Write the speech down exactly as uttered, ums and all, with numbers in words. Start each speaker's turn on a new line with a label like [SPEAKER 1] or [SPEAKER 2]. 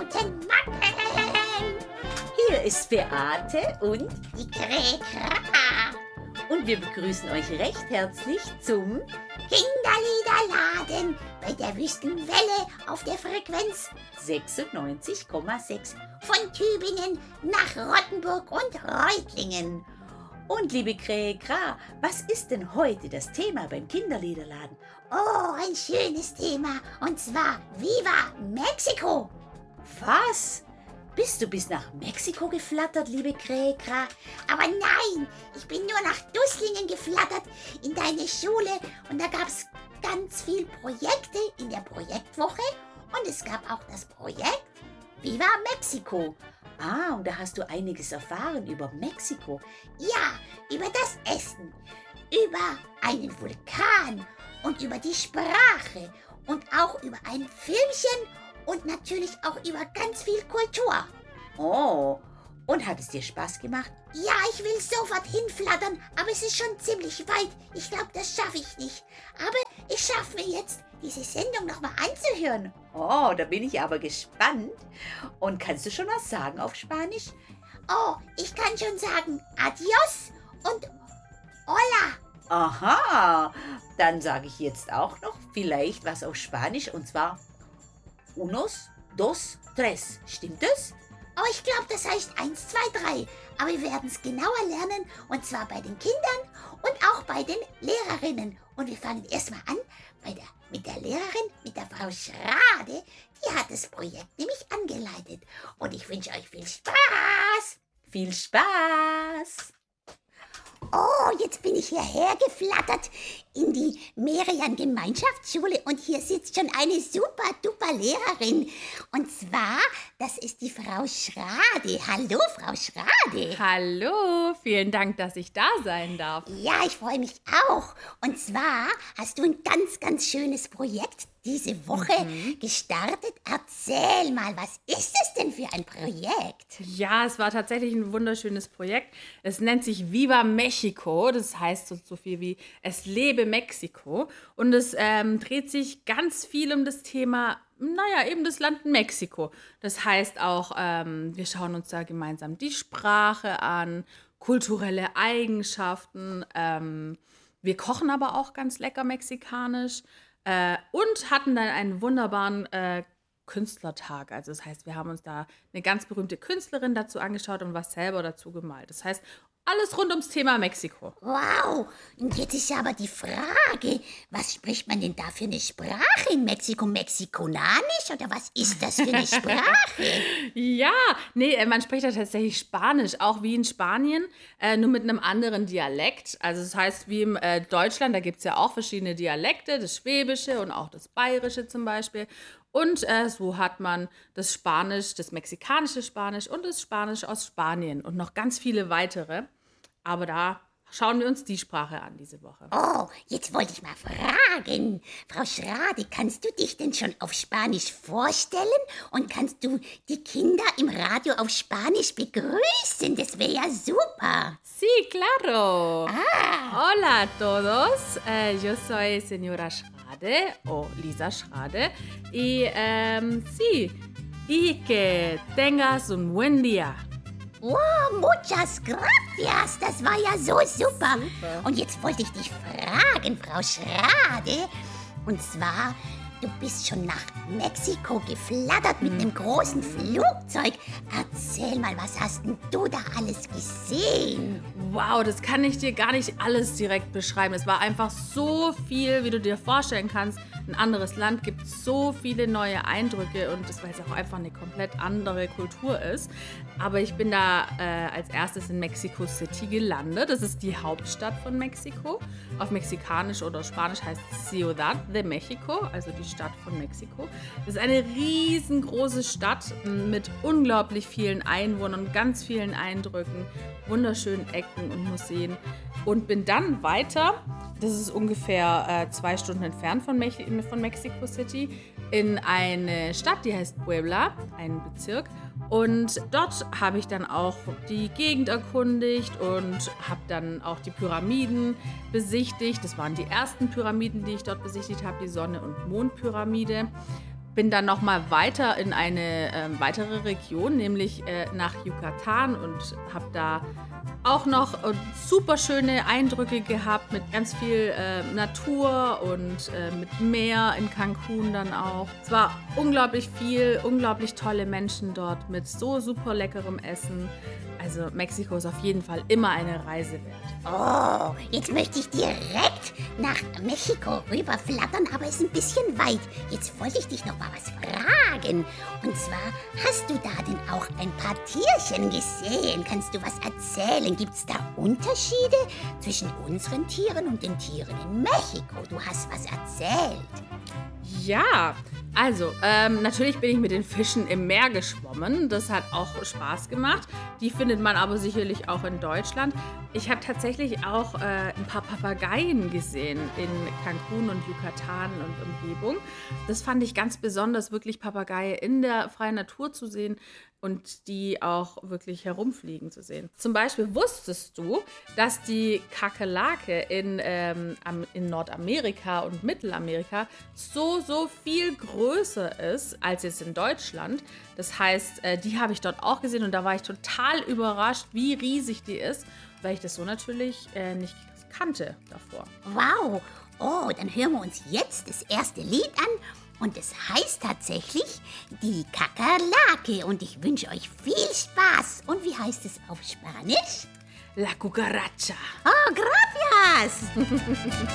[SPEAKER 1] guten Morgen!
[SPEAKER 2] Hier ist Beate und
[SPEAKER 1] die Greta.
[SPEAKER 2] Und wir begrüßen euch recht herzlich zum
[SPEAKER 1] Kinderliederladen bei der Wüstenwelle auf der Frequenz
[SPEAKER 2] sechsundneunzig Komma sechs
[SPEAKER 1] von Tübingen nach Rottenburg und Reutlingen.
[SPEAKER 2] Und liebe Kräkra, was ist denn heute das Thema beim Kinderliederladen?
[SPEAKER 1] Oh, ein schönes Thema, und zwar Viva Mexiko!
[SPEAKER 2] Was? Bist du bis nach Mexiko geflattert, liebe Kräkra?
[SPEAKER 1] Aber nein, ich bin nur nach Dusslingen geflattert, in deine Schule, und da gab es ganz viel Projekte in der Projektwoche und es gab auch das Projekt Viva Mexiko.
[SPEAKER 2] Ah, und da hast du einiges erfahren über Mexiko.
[SPEAKER 1] Ja, über das Essen, über einen Vulkan und über die Sprache und auch über ein Filmchen und natürlich auch über ganz viel Kultur.
[SPEAKER 2] Oh, und hat es dir Spaß gemacht?
[SPEAKER 1] Ja, ich will sofort hinflattern, aber es ist schon ziemlich weit. Ich glaube, das schaffe ich nicht. Aber ich schaffe mir jetzt, diese Sendung nochmal anzuhören.
[SPEAKER 2] Oh, da bin ich aber gespannt. Und kannst du schon was sagen auf Spanisch?
[SPEAKER 1] Oh, ich kann schon sagen Adios und Hola.
[SPEAKER 2] Aha, dann sage ich jetzt auch noch vielleicht was auf Spanisch, und zwar unos, dos, tres. Stimmt das?
[SPEAKER 1] Oh, ich glaube, das heißt eins, zwei, drei. Aber wir werden es genauer lernen, und zwar bei den Kindern und auch bei den Lehrerinnen. Und wir fangen erstmal an bei der, mit der Lehrerin, mit der Frau Schrade. Die hat das Projekt nämlich angeleitet. Und ich wünsche euch viel Spaß.
[SPEAKER 2] Viel Spaß!
[SPEAKER 1] Oh, jetzt bin ich hierher geflattert in die Merian-Gemeinschaftsschule und hier sitzt schon eine super duper Lehrerin. Und zwar, das ist die Frau Schrade. Hallo, Frau Schrade.
[SPEAKER 3] Hallo, vielen Dank, dass ich da sein darf.
[SPEAKER 1] Ja, ich freue mich auch. Und zwar hast du ein ganz, ganz schönes Projekt diese Woche mhm. gestartet. Erzähl mal, was ist es denn für ein Projekt?
[SPEAKER 3] Ja, es war tatsächlich ein wunderschönes Projekt. Es nennt sich Viva Mexico. Das heißt so, so viel wie Es lebe Mexiko. Und es ähm, dreht sich ganz viel um das Thema, naja, eben das Land Mexiko. Das heißt auch, ähm, wir schauen uns da gemeinsam die Sprache an, kulturelle Eigenschaften. Ähm, wir kochen aber auch ganz lecker mexikanisch. Äh, und hatten dann einen wunderbaren äh, Künstlertag. Also das heißt, wir haben uns da eine ganz berühmte Künstlerin dazu angeschaut und was selber dazu gemalt. Das heißt, alles rund ums Thema Mexiko.
[SPEAKER 1] Wow, und jetzt ist aber die Frage, was spricht man denn da für eine Sprache in Mexiko? Mexikonanisch oder was ist das für eine Sprache?
[SPEAKER 3] Ja, nee, man spricht da tatsächlich Spanisch, auch wie in Spanien, äh, nur mit einem anderen Dialekt. Also das heißt, wie in äh, Deutschland, da gibt es ja auch verschiedene Dialekte, das Schwäbische und auch das Bayerische zum Beispiel. Und äh, so hat man das Spanisch, das mexikanische Spanisch und das Spanisch aus Spanien und noch ganz viele weitere. Aber da schauen wir uns die Sprache an diese Woche.
[SPEAKER 1] Oh, jetzt wollte ich mal fragen. Frau Schrade, kannst du dich denn schon auf Spanisch vorstellen? Und kannst du die Kinder im Radio auf Spanisch begrüßen? Das wäre ja super.
[SPEAKER 3] Sí, claro.
[SPEAKER 1] Ah.
[SPEAKER 3] Hola a todos. Eh, yo soy señora Schrade o Lisa Schrade. Y um, sí, y que tengas un buen día.
[SPEAKER 1] Wow, muchas gracias. Das war ja so super. super. Und jetzt wollte ich dich fragen, Frau Schrade. Und zwar, du bist schon nach Mexiko geflattert mit einem großen Flugzeug. Erzähl mal, was hast denn du da alles gesehen?
[SPEAKER 3] Wow, das kann ich dir gar nicht alles direkt beschreiben. Es war einfach so viel, wie du dir vorstellen kannst. Ein anderes Land gibt so viele neue Eindrücke und das, weil es auch einfach eine komplett andere Kultur ist. Aber ich bin da äh, als erstes in Mexico City gelandet. Das ist die Hauptstadt von Mexiko. Auf Mexikanisch oder Spanisch heißt Ciudad de México, also die Stadt von Mexiko. Das ist eine riesengroße Stadt mit unglaublich vielen Einwohnern und ganz vielen Eindrücken, wunderschönen Ecken und Museen. Und bin dann weiter, das ist ungefähr äh, zwei Stunden entfernt von, Mex- von Mexico City, in eine Stadt, die heißt Puebla, ein Bezirk. Und dort habe ich dann auch die Gegend erkundigt und habe dann auch die Pyramiden besichtigt. Das waren die ersten Pyramiden, die ich dort besichtigt habe, die Sonne- und Mondpyramide. bin dann nochmal weiter in eine äh, weitere Region, nämlich äh, nach Yucatan und habe da auch noch äh, super schöne Eindrücke gehabt mit ganz viel äh, Natur und äh, mit Meer in Cancun dann auch. Es war unglaublich viel, unglaublich tolle Menschen dort mit so super leckerem Essen. Also Mexiko ist auf jeden Fall immer eine Reise wert.
[SPEAKER 1] Oh, jetzt möchte ich direkt nach Mexiko rüberflattern, aber ist ein bisschen weit. Jetzt wollte ich dich noch mal was fragen. Und zwar, hast du da denn auch ein paar Tierchen gesehen? Kannst du was erzählen? Gibt es da Unterschiede zwischen unseren Tieren und den Tieren in Mexiko? Du hast was erzählt.
[SPEAKER 3] Ja, also ähm, natürlich bin ich mit den Fischen im Meer geschwommen. Das hat auch Spaß gemacht. Die findet man aber sicherlich auch in Deutschland. Ich habe tatsächlich auch äh, ein paar Papageien gesehen in Cancun und Yucatan und Umgebung. Das fand ich ganz besonders, wirklich Papageie in der freien Natur zu sehen und die auch wirklich herumfliegen zu sehen. Zum Beispiel wusstest du, dass die Kakerlake in, ähm, am- in Nordamerika und Mittelamerika so, so viel größer ist als jetzt in Deutschland. Das heißt, äh, die habe ich dort auch gesehen und da war ich total überrascht, wie riesig die ist, weil ich das so natürlich äh, nicht kannte davor.
[SPEAKER 1] Wow. Oh, dann hören wir uns jetzt das erste Lied an. Und es heißt tatsächlich die Kakerlake. Und ich wünsche euch viel Spaß. Und wie heißt es auf Spanisch?
[SPEAKER 3] La cucaracha.
[SPEAKER 1] Oh, gracias.